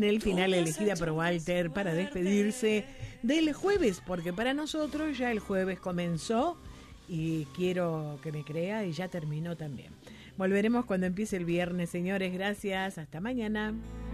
el final elegida por Walter para despedirse del jueves, porque para nosotros ya el jueves comenzó y quiero que me crea y ya terminó también. Volveremos cuando empiece el viernes, señores. Gracias. Hasta mañana.